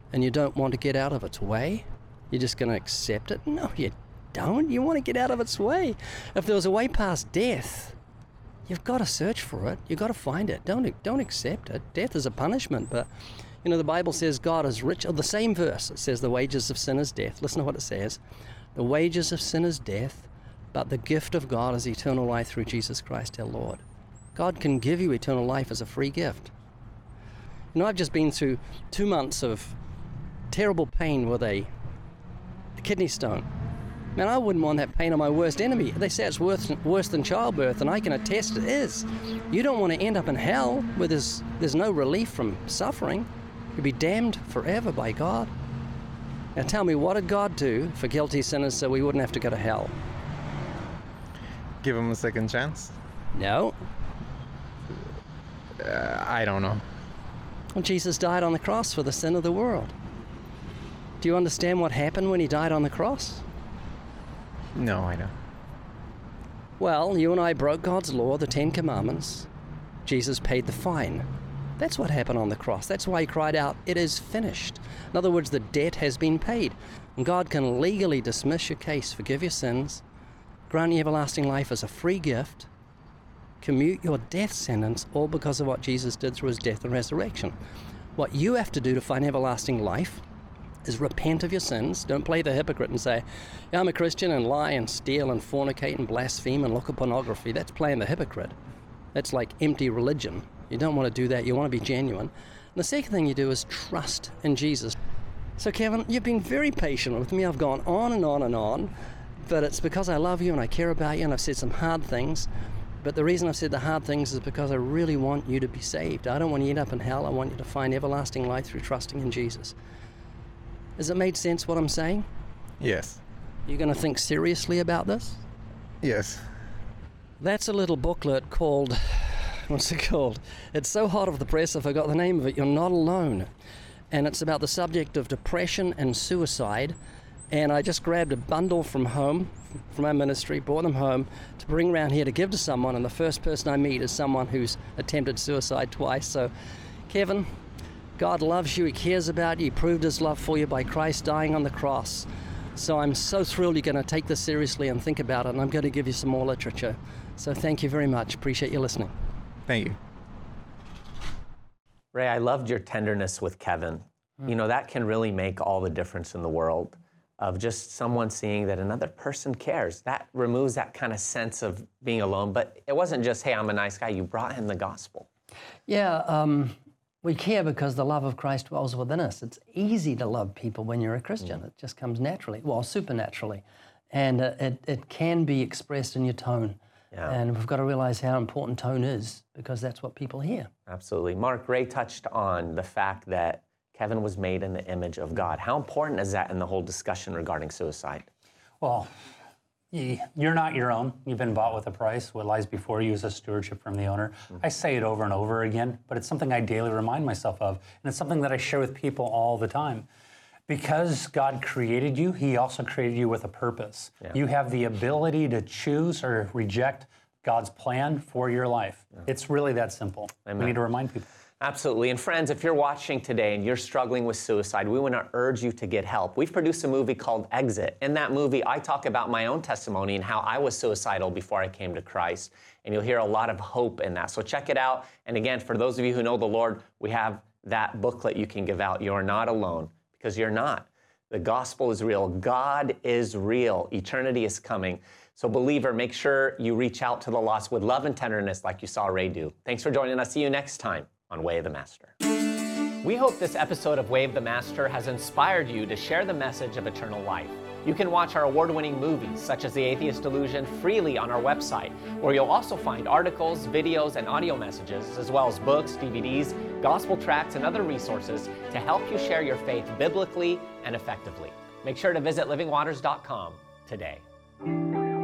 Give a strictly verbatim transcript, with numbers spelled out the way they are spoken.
and you don't want to get out of its way? You're just going to accept it? No, you don't. You want to get out of its way. If there was a way past death, you've got to search for it. You've got to find it. Don't don't accept it. Death is a punishment, but you know, the Bible says God is rich. Oh, the same verse, it says the wages of sin is death. Listen to what it says. The wages of sin is death, but the gift of God is eternal life through Jesus Christ our Lord. God can give you eternal life as a free gift. You know, I've just been through two months of terrible pain with a kidney stone. Man, I wouldn't want that pain on my worst enemy. They say it's worse, worse than childbirth, and I can attest it is. You don't want to end up in hell where there's, there's no relief from suffering. You'll be damned forever by God. Now tell me, what did God do for guilty sinners so we wouldn't have to go to hell? Give them a second chance? No. Uh, I don't know. Well, Jesus died on the cross for the sin of the world. Do you understand what happened when he died on the cross? No, I don't. Well, you and I broke God's law, the Ten Commandments. Jesus paid the fine. That's what happened on the cross. That's why he cried out, "It is finished." In other words, the debt has been paid. And God can legally dismiss your case, forgive your sins, grant you everlasting life as a free gift, commute your death sentence, all because of what Jesus did through his death and resurrection. What you have to do to find everlasting life is repent of your sins. Don't play the hypocrite and say, yeah, I'm a Christian, and lie and steal and fornicate and blaspheme and look at pornography. That's playing the hypocrite. That's like empty religion. You don't want to do that. You want to be genuine. And the second thing you do is trust in Jesus. So Kevin, you've been very patient with me. I've gone on and on and on, but it's because I love you and I care about you, and I've said some hard things. But the reason I've said the hard things is because I really want you to be saved. I don't want you to end up in hell. I want you to find everlasting life through trusting in Jesus. Has it made sense what I'm saying? Yes. You're going to think seriously about this? Yes. That's a little booklet called, what's it called? It's so hot off the press I forgot the name of it. You're Not Alone. And it's about the subject of depression and suicide. And I just grabbed a bundle from home, from our ministry, brought them home to bring around here to give to someone. And the first person I meet is someone who's attempted suicide twice. So, Kevin, God loves you, he cares about you, he proved his love for you by Christ dying on the cross. So I'm so thrilled you're going to take this seriously and think about it, and I'm going to give you some more literature. So thank you very much. Appreciate you listening. Thank you. Ray, I loved your tenderness with Kevin. Mm. You know, that can really make all the difference in the world, of just someone seeing that another person cares. That removes that kind of sense of being alone. But it wasn't just, hey, I'm a nice guy. You brought him the gospel. Yeah, um... we care because the love of Christ dwells within us. It's easy to love people when you're a Christian. Mm. It just comes naturally, well, supernaturally. And uh, it, it can be expressed in your tone. Yeah. And we've got to realize how important tone is, because that's what people hear. Absolutely. Mark, Ray touched on the fact that Kevin was made in the image of God. How important is that in the whole discussion regarding suicide? Well, you're not your own. You've been bought with a price. What lies before you is a stewardship from the owner. Mm-hmm. I say it over and over again, but it's something I daily remind myself of, and it's something that I share with people all the time. Because God created you, he also created you with a purpose. Yeah. You have the ability to choose or reject God's plan for your life. Yeah. It's really that simple. Amen. We need to remind people. Absolutely. And friends, if you're watching today and you're struggling with suicide, we want to urge you to get help. We've produced a movie called Exit. In that movie, I talk about my own testimony and how I was suicidal before I came to Christ. And you'll hear a lot of hope in that. So check it out. And again, for those of you who know the Lord, we have that booklet you can give out. You're not alone, because you're not. The gospel is real. God is real. Eternity is coming. So believer, make sure you reach out to the lost with love and tenderness like you saw Ray do. Thanks for joining us. See you next time on Way of the Master. We hope this episode of Way of the Master has inspired you to share the message of eternal life. You can watch our award-winning movies, such as The Atheist Delusion, freely on our website, where you'll also find articles, videos, and audio messages, as well as books, D V Ds, gospel tracts, and other resources to help you share your faith biblically and effectively. Make sure to visit living waters dot com today.